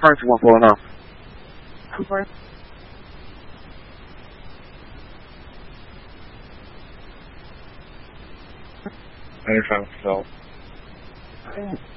French won't pull enough. I'm sorry? And you're trying to sell.